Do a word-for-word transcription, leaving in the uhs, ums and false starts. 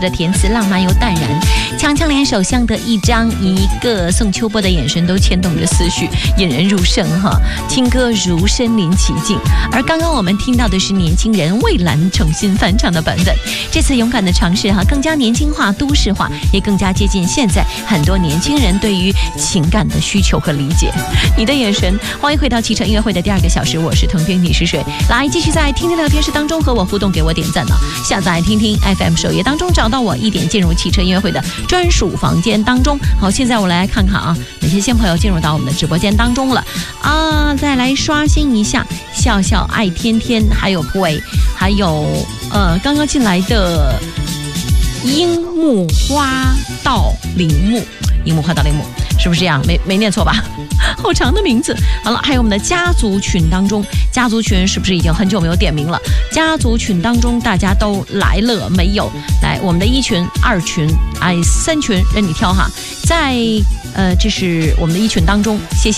的填词浪漫又淡然，强强联手相得益彰，一个宋秋波的眼神都牵动着思绪，引人入胜哈。听歌如身临其境。而刚刚我们听到的是年轻人蔚蓝重新翻唱的版本，这次勇敢的尝试哈，更加年轻化、都市化，也更加接近现在很多年轻人对于情感的需求和理解。你的眼神，欢迎回到汽车音乐会的第二个小时，我是腾飞，你是谁？来，继续在听听聊天室当中和我互动，给我点赞呢。下载听听 F M 首页当中找到我，一点进入汽车音乐会的专属房间当中。好，现在我来看看啊，哪些新朋友进入到我们的直播间当中了啊？再来刷新一下，笑笑爱天天，还有贵，还有呃刚刚进来的樱木花道铃木，樱木花道铃木。是不是这样？没没念错吧？好长的名字。好了，还有我们的家族群当中，家族群是不是已经很久没有点名了？家族群当中大家都来了没有？来，我们的一群、二群、哎三群，任你挑哈。在呃，这是我们的一群当中，谢谢。